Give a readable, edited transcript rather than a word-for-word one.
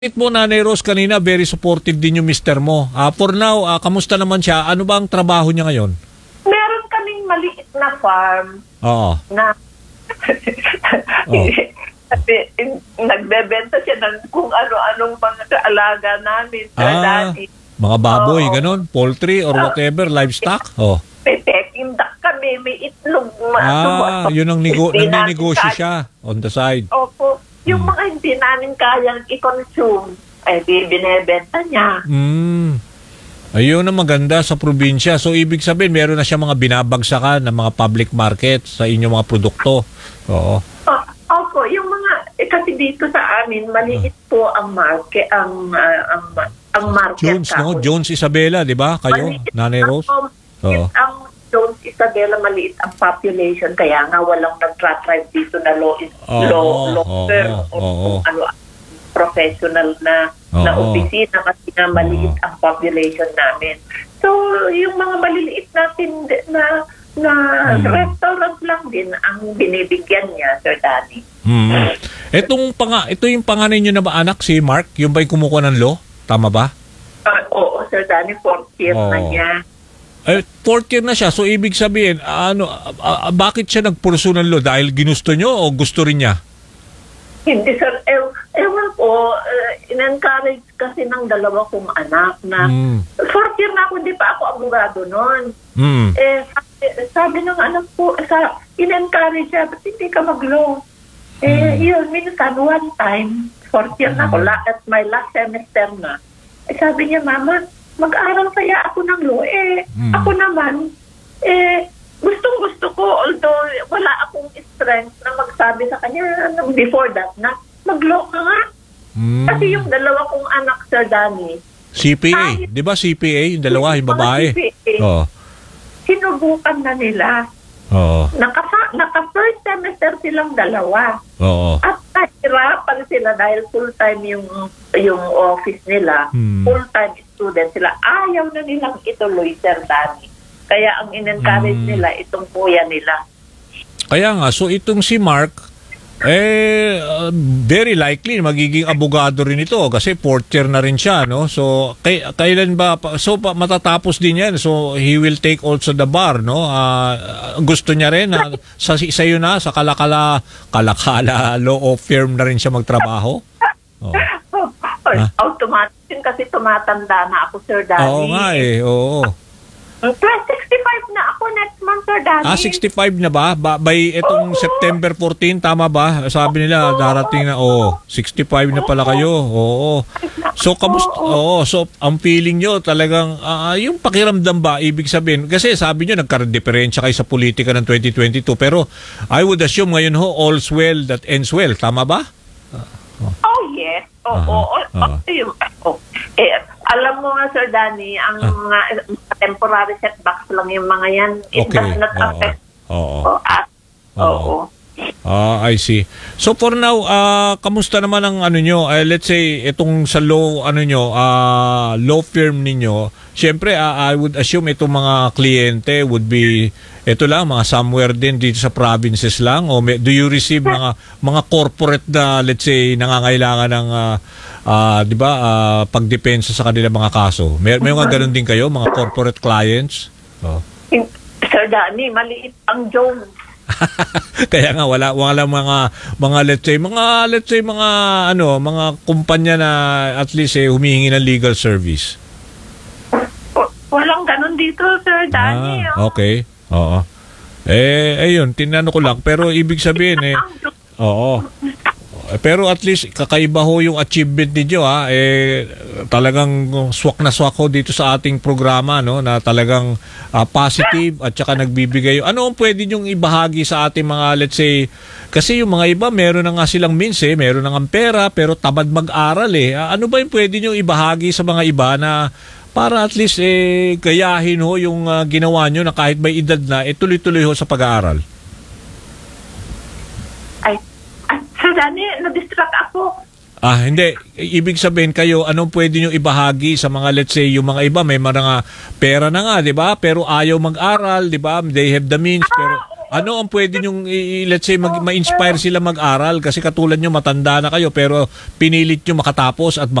Mo, Nanay Rose, kanina, very supportive din yung mister mo. For now, kamusta naman siya? Ano ba ang trabaho niya ngayon? Meron kaming maliit na farm. Oo. Na kasi nagbebenta siya ng kung ano-anong mga kaalaga namin. Mga baboy, ganun? Poultry or whatever, livestock? May peking duck kami, may itlog. Yun ang nagninegosyo siya on the side. Opo. Yung mga hindi namin kayang i-consume, binebenta niya. Ayun ang maganda sa probinsya. So, ibig sabihin, meron na siya mga binabagsakan ng mga public market sa inyong mga produkto. Oo. Opo, yung mga, kasi dito sa amin, maliit po ang market, ang market. Jones, no? Jones Isabela, di ba? Kayo, Nanay Rose? Oo. Ang Jones Isabela, maliit ang population, kaya nga walang nagtra-tribe dito na law firm o professional na opisina kasi nga maliit ang population namin. So, yung mga maliliit natin na restaurant lang din ang binibigyan niya, Sir Danny. Ito yung panganay niyo na ba anak, si Mark? Yung ba'y kumukuha ng law? Tama ba? Oo, Sir Danny, 4th year na niya. 4th year na siya. So, ibig sabihin, bakit siya nagpursu ng law? Dahil ginusto nyo o gusto rin niya? Hindi, sir. Ewan po, in-encourage kasi ng dalawa kong anak na 4th year na ako, hindi pa ako abogado noon. Sabi ng anak ko, in-encourage siya, ba't hindi ka mag-law? Yun, minsan, one time, 4th year na ako, at my last semester na. Sabi niya, Mama, mag-aral kaya ako ng law. Ako naman, gustong-gusto ko, although wala akong strength na magsabi sa kanya before that na mag-law ka nga. Kasi yung dalawa kong anak, Sir Danny, CPA, di ba CPA? Yung dalawa, yung babae. Sinubukan na nila. Naka-first semester silang dalawa. At nahirapan sila dahil full-time yung office nila. Full-time student sila. Ayaw na nilang ituloy, Sir Danny. Kaya ang in-encourage nila itong kuya nila. Kaya nga, so itong si Mark, very likely magiging abogado rin ito kasi 4th year na rin siya, no? So, kailan ba? So, matatapos din yan. So, he will take also the bar, no? Gusto niya rin na sa iyo na, sa Kalakala law firm na rin siya magtrabaho? Automatic kasi tumatanda na ako, Sir Danny. Oo nga oo. 65 na ako next month, Sir Danny. 65 na ba? By itong September 14, tama ba? Sabi nila, darating na, 65 na pala kayo. Oo. So, so, ang feeling nyo talagang, yung pakiramdam ba, ibig sabihin, kasi sabi nyo, nagka-diferensya kayo sa politika ng 2022, pero I would assume ngayon all's well that ends well. Tama ba? Yes. Alam mo nga, Sir Danny, ang mga temporary setbacks lang yung mga yan. It does not affect us. I see. So for now, kamusta naman ang nyo? Let's say, itong sa law, law firm ninyo, syempre, I would assume itong mga kliyente would be, ito lang, mga somewhere din dito sa provinces lang? O do you receive mga corporate na, let's say, nangangailangan ng, di ba, pagdepensa sa kanilang mga kaso? May mga ganun din kayo, mga corporate clients? Sir Danny, maliit ang Jones. Kaya nga wala mga let's say mga kumpanya na at least humihingi ng legal service. Walang ganun dito, Sir Danny. Okay. Oo. Ayun, tinanong ko lang pero ibig sabihin pero at least kakaiba ho yung achievement ninyo talagang swak na swak ho dito sa ating programa, no, na talagang positive at saka nagbibigay. Ano ang pwede nyong ibahagi sa ating mga, let's say, kasi yung mga iba meron na nga silang means meron na nga pera pero tamad mag-aral ano ba yung pwede nyong ibahagi sa mga iba na para at least gayahin ho yung ginawa nyo na kahit may edad na tuloy-tuloy ho sa pag-aaral? Sir Danny, na-distract ako. Hindi. Ibig sabihin kayo, anong pwede nyo ibahagi sa mga, let's say, yung mga iba, may mga pera na nga, di ba? Pero ayaw mag-aral, di ba? They have the means, pero Ano ang pwede nyong, let's say, ma-inspire sila mag-aral? Kasi katulad nyo, matanda na kayo, pero pinilit nyo makatapos at